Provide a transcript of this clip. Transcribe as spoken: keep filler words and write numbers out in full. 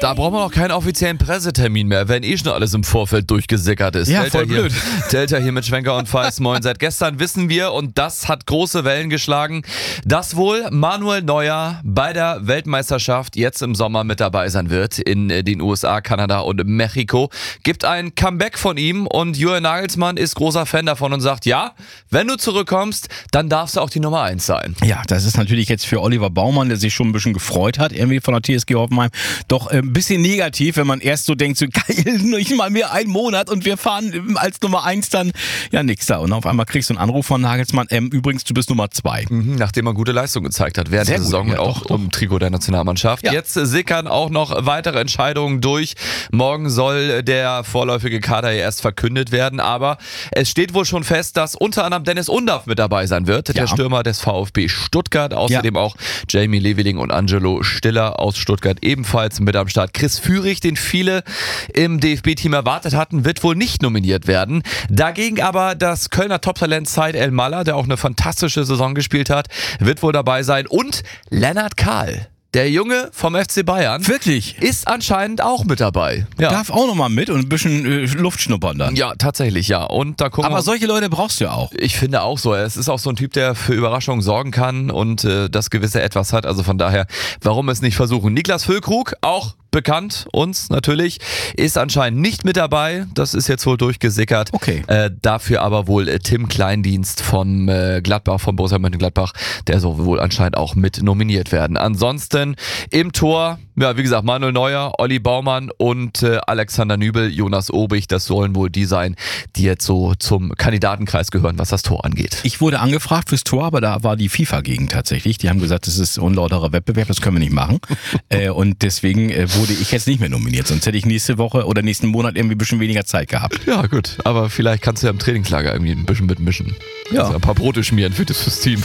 Da brauchen wir noch keinen offiziellen Pressetermin mehr, wenn eh schon alles im Vorfeld durchgesickert ist. Ja, Delta voll hier, blöd. Delta hier mit Schwenker und Feist. Moin, seit gestern wissen wir, und das hat große Wellen geschlagen, dass wohl Manuel Neuer bei der Weltmeisterschaft jetzt im Sommer mit dabei sein wird in den U S A, Kanada und Mexiko. Gibt ein Comeback von ihm und Julian Nagelsmann ist großer Fan davon und sagt, ja, wenn du zurückkommst, dann darfst du auch die Nummer eins sein. Ja, das ist natürlich jetzt für Oliver Baumann, der sich schon ein bisschen gefreut hat, irgendwie von der T S G Hoffenheim, doch ein bisschen negativ, wenn man erst so denkt, so geil, nicht mal mehr einen Monat und wir fahren als Nummer eins dann, ja nix da. Und auf einmal kriegst du einen Anruf von Nagelsmann, ähm, übrigens, du bist Nummer zwei. Mhm, nachdem er gute Leistung gezeigt hat während Sehr der gut, Saison ja, auch doch, doch. um Trikot der Nationalmannschaft. Ja. Jetzt sickern auch noch weitere Entscheidungen durch. Morgen soll der vorläufige Kader ja erst verkündet werden, aber es steht wohl schon fest, dass unter anderem Dennis Undaff mit dabei sein wird, Ja. der Stürmer des VfB Stuttgart. Außerdem ja. auch Jamie Leveling und Angelo Stiller aus Stuttgart ebenfalls mit am Start. Chris Führig, den viele im D F B-Team erwartet hatten, wird wohl nicht nominiert werden. Dagegen aber das Kölner Top-Talent Said El-Mallah, der auch eine fantastische Saison gespielt hat, wird wohl dabei sein. Und Lennart Kahl, der Junge vom F C Bayern, Wirklich? ist anscheinend auch mit dabei. Ja, Darf auch nochmal mit und ein bisschen äh, Luft schnuppern dann. ja tatsächlich, ja. Und da gucken Aber wir. solche Leute brauchst du ja auch. Ich finde auch so. Es ist auch so ein Typ, der für Überraschungen sorgen kann und äh, das gewisse Etwas hat. Also von daher, warum es nicht versuchen? Niklas Füllkrug, auch bekannt, uns natürlich, ist anscheinend nicht mit dabei. Das ist jetzt wohl durchgesickert. Okay. Äh, dafür aber wohl äh, Tim Kleindienst von äh, Gladbach, von Borussia Mönchengladbach, der soll wohl anscheinend auch mit nominiert werden. Ansonsten im Tor, ja, wie gesagt, Manuel Neuer, Olli Baumann und äh, Alexander Nübel, Jonas Obig, das sollen wohl die sein, die jetzt so zum Kandidatenkreis gehören, was das Tor angeht. Ich wurde angefragt fürs Tor, aber da war die FIFA gegen tatsächlich. Die haben gesagt, das ist unlauterer Wettbewerb, das können wir nicht machen. äh, und deswegen äh, wurde ich jetzt nicht mehr nominiert. Sonst hätte ich nächste Woche oder nächsten Monat irgendwie ein bisschen weniger Zeit gehabt. Ja gut, aber vielleicht kannst du ja im Trainingslager irgendwie ein bisschen mitmischen. Ja. Also ein paar Brote schmieren für das fürs Team.